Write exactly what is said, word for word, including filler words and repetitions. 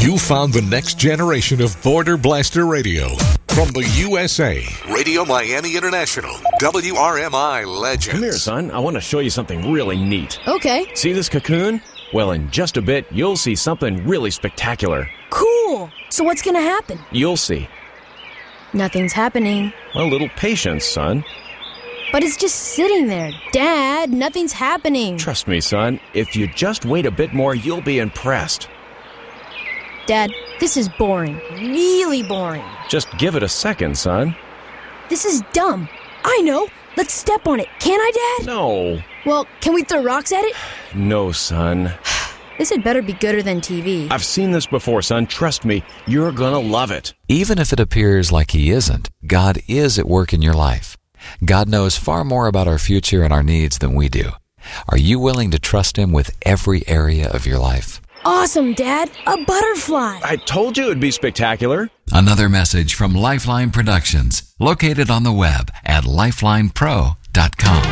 You found the next generation of Border Blaster Radio. From the U S A, Radio Miami International, W R M I Legends. Come here, son. I want to show you something really neat. Okay. See this cocoon? Well, in just a bit, you'll see something really spectacular. Cool. So what's going to happen? You'll see. Nothing's happening. A little patience, son. But it's just sitting there. Dad, nothing's happening. Trust me, son. If you just wait a bit more, you'll be impressed. Dad, this is boring. Really boring. Just give it a second, son. This is dumb. I know. Let's step on it. Can I, Dad? No. Well, can we throw rocks at it? No, son. This had better be gooder than T V. I've seen this before, son. Trust me, you're gonna love it. Even if it appears like He isn't, God is at work in your life. God knows far more about our future and our needs than we do. Are you willing to trust Him with every area of your life? Awesome, Dad. A butterfly. I told you it'd be spectacular. Another message from Lifeline Productions, located on the web at lifeline pro dot com.